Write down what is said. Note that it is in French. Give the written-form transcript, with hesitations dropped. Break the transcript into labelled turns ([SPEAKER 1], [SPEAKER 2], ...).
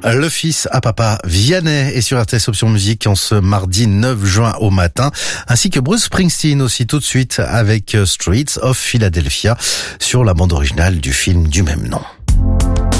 [SPEAKER 1] Le fils à papa Vianney est sur RTS Option Musique en ce mardi 9 juin au matin, ainsi que Bruce Springsteen aussi tout de suite avec Streets of Philadelphia sur la bande originale du film du même nom.